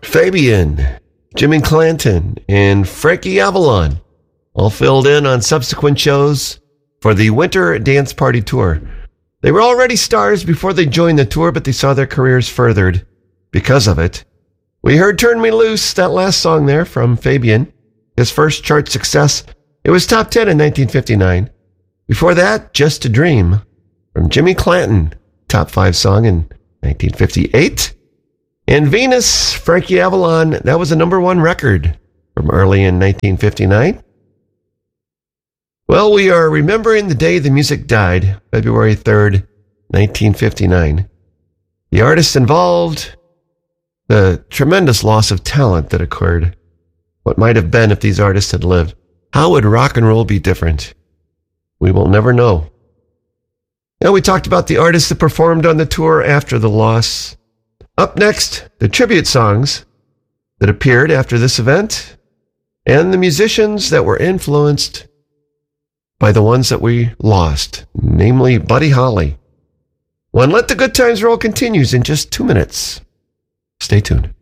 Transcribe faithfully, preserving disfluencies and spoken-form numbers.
Fabian, Jimmy Clanton, and Frankie Avalon all filled in on subsequent shows for the Winter Dance Party Tour. They were already stars before they joined the tour, but they saw their careers furthered because of it. We heard Turn Me Loose, that last song there from Fabian, his first chart success. It was top ten in nineteen fifty-nine. Before that, Just a Dream from Jimmy Clanton, top five song in nineteen fifty-eight. And Venus, Frankie Avalon, that was a number one record from early in nineteen fifty-nine. Well, we are remembering the day the music died, February third, nineteen fifty-nine. The artists involved, the tremendous loss of talent that occurred. What might have been if these artists had lived? How would rock and roll be different? We will never know. Now, we talked about the artists that performed on the tour after the loss. Up next, the tribute songs that appeared after this event and the musicians that were influenced by the ones that we lost, namely Buddy Holly. When Let the Good Times Roll continues in just two minutes. Stay tuned.